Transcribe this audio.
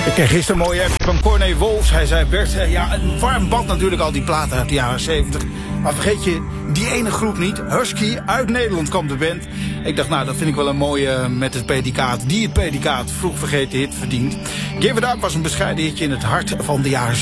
Ik kreeg gisteren een mooie app van Corné Wolfs. Hij zei, Bert, ja, een warm bad natuurlijk, al die platen uit de jaren 70. Maar vergeet je die ene groep niet. Husky, uit Nederland kwam de band. Ik dacht, nou, dat vind ik wel een mooie met het predicaat. Die het predicaat vroeg vergeten hit verdient. Give It Up was een bescheiden hitje in het hart van de jaren